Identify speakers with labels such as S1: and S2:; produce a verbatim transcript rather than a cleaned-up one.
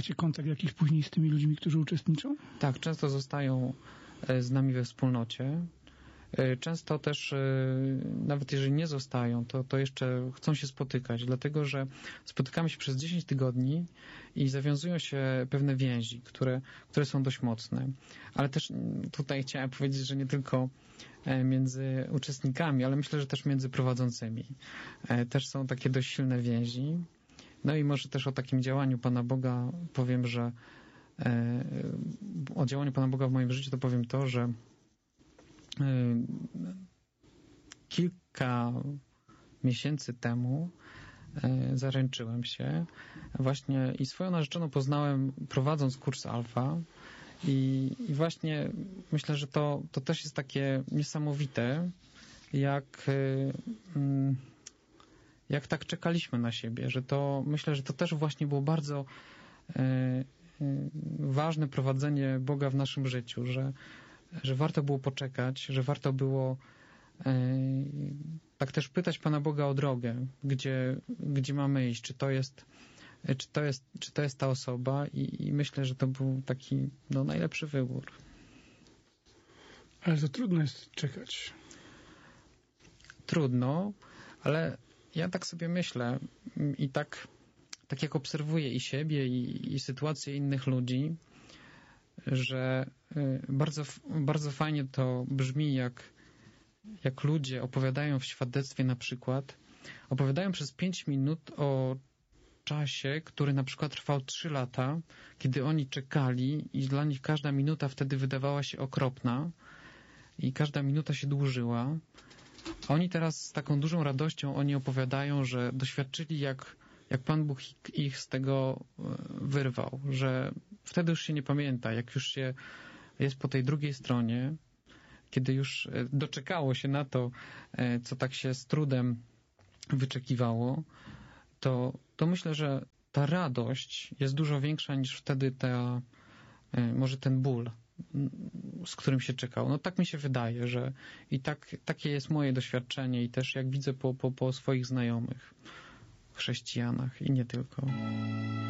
S1: macie kontakt jakiś później z tymi ludźmi, którzy uczestniczą?
S2: Tak, często zostają z nami we wspólnocie. Często też, nawet jeżeli nie zostają, to, to jeszcze chcą się spotykać, dlatego że spotykamy się przez dziesięć tygodni i zawiązują się pewne więzi, które, które są dość mocne. Ale też tutaj chciałem powiedzieć, że nie tylko między uczestnikami, ale myślę, że też między prowadzącymi. Też są takie dość silne więzi. No i może też o takim działaniu Pana Boga powiem, że o działaniu Pana Boga w moim życiu to powiem to, że kilka miesięcy temu zaręczyłem się właśnie i swoją narzeczoną poznałem prowadząc kurs Alfa i, i właśnie myślę, że to, to też jest takie niesamowite, jak jak tak czekaliśmy na siebie, że to myślę, że to też właśnie było bardzo ważne prowadzenie Boga w naszym życiu, że że warto było poczekać, że warto było e, tak też pytać Pana Boga o drogę, gdzie, gdzie mamy iść, czy to jest, czy to jest, czy to jest ta osoba i, i myślę, że to był taki no, najlepszy wybór.
S1: Ale to trudno jest czekać.
S2: Trudno, ale ja tak sobie myślę i tak, tak jak obserwuję i siebie, i, i sytuację innych ludzi, że bardzo, bardzo fajnie to brzmi, jak, jak ludzie opowiadają w świadectwie na przykład, opowiadają przez pięć minut o czasie, który na przykład trwał trzy lata, kiedy oni czekali i dla nich każda minuta wtedy wydawała się okropna i każda minuta się dłużyła. A oni teraz z taką dużą radością oni opowiadają, że doświadczyli, jak jak Pan Bóg ich z tego wyrwał, że wtedy już się nie pamięta, jak już się jest po tej drugiej stronie, kiedy już doczekało się na to, co tak się z trudem wyczekiwało, to, to myślę, że ta radość jest dużo większa niż wtedy ta, może ten ból, z którym się czekał. No tak mi się wydaje, że i tak, takie jest moje doświadczenie i też jak widzę po, po, po swoich znajomych chrześcijanach i nie tylko.